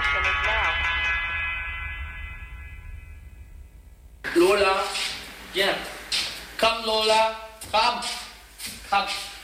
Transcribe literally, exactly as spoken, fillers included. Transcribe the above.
connection is now. Lola, viens. Come Lola, come. Come.